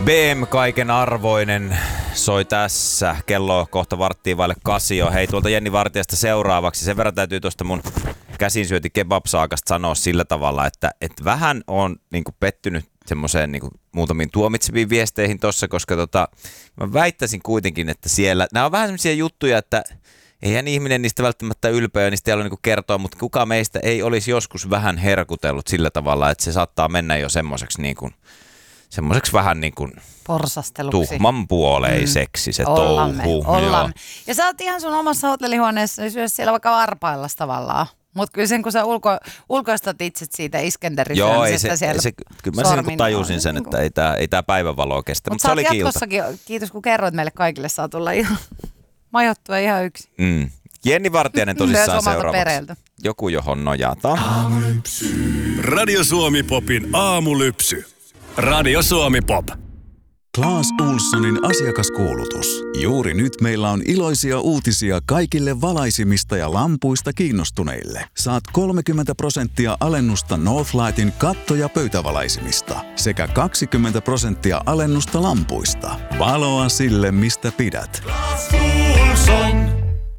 BM kaiken arvoinen soi tässä. Kello on kohta 7:15. Hei, tuolta Jenni Vartijasta seuraavaksi. Sen verran täytyy tuosta mun käsinsyöti kebab-saakasta sanoa sillä tavalla, että vähän on niinku pettynyt semmoiseen niinku muutamiin tuomitseviin viesteihin tossa, koska mä väittäisin kuitenkin, että siellä, nämä on vähän semmoisia juttuja, että eihän ihminen niistä välttämättä ylpeä, niistä ei ole niinku kertoa, mutta kuka meistä ei olisi joskus vähän herkutellut sillä tavalla, että se saattaa mennä jo semmoiseksi niinku semmoiseksi vähän niin kuin porsasteluksi. Tuhmanpuoleiseksi se touhu. Ollamme. Ja sä oot ihan sun omassa hotellihuoneessa, niin syö siellä vaikka varpaillas tavallaan. Mutta kyllä sen, kun sä ulkoistat itset siitä iskenterisyömisestä siellä. Kyllä mä sen tajusin sen, että ei tää päivänvaloa kestä. Mutta se oli kiilto. Jatkossakin, kiitos kun kerroit meille kaikille, saa tulla ihan majoittua ihan yksin. Jenni Vartijainen tosissaan seuraavaksi. Perheeltä. Joku, johon nojataan. Radio Suomi Popin aamulypsy. Radio Suomi Pop. Claes Ohlsonin asiakaskuulutus. Juuri nyt meillä on iloisia uutisia kaikille valaisimista ja lampuista kiinnostuneille. Saat 30% alennusta Northlightin katto- ja pöytävalaisimista sekä 20% alennusta lampuista. Valoa sille, mistä pidät. Claes Ohlson.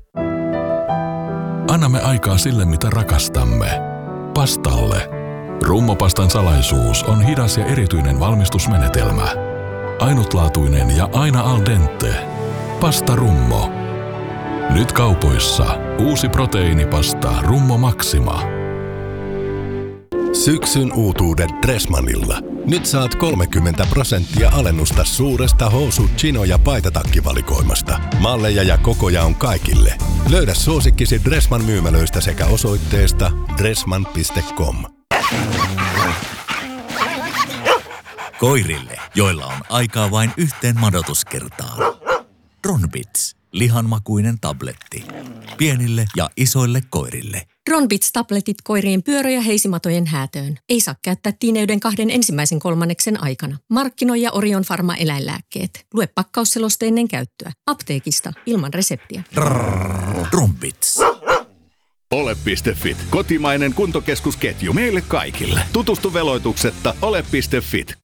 Annamme aikaa sille, mitä rakastamme. Pastalle. Rummopastan salaisuus on hidas ja erityinen valmistusmenetelmä. Ainutlaatuinen ja aina al dente. Pasta Rummo. Nyt kaupoissa uusi proteiinipasta Rummo Maxima. Syksyn uutuudet Dressmannilla. Nyt saat 30% alennusta suuresta housu-, chino- ja paitatakkivalikoimasta. Malleja ja kokoja on kaikille. Löydä suosikkisi Dressmann myymälöistä sekä osoitteesta dressmann.com. Koirille, joilla on aikaa vain yhteen madotuskertaan. Ronbits, lihanmakuinen tabletti. Pienille ja isoille koirille. Ronbits-tabletit koirien pyörö- ja heisimatojen häätöön. Ei saa käyttää tiineyden 2 ensimmäisen kolmanneksen aikana. Markkinoi Orion Pharma eläinlääkkeet. Lue pakkausseloste ennen käyttöä. Apteekista ilman reseptiä. Ronbits. Ole.fit. Kotimainen kuntokeskusketju meille kaikille. Tutustu veloituksetta ole.fit.